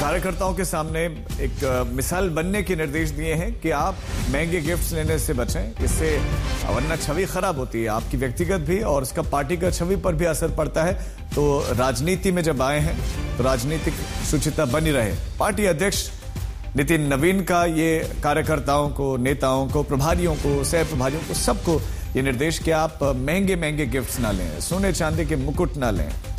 कार्यकर्ताओं के सामने एक मिसाल बनने के निर्देश दिए हैं कि आप महंगे गिफ्ट्स लेने से बचें, इससे वरना छवि खराब होती है आपकी व्यक्तिगत भी और उसका पार्टी का छवि पर भी असर पड़ता है। तो राजनीति में जब आए हैं तो राजनीतिक शुचिता बनी रहे। पार्टी अध्यक्ष नितिन नवीन का ये कार्यकर्ताओं को, नेताओं को, प्रभारियों को, सह प्रभारियों को, सबको ये निर्देश कि आप महंगे महंगे गिफ्ट्स ना लें, सोने चांदी के मुकुट ना लें,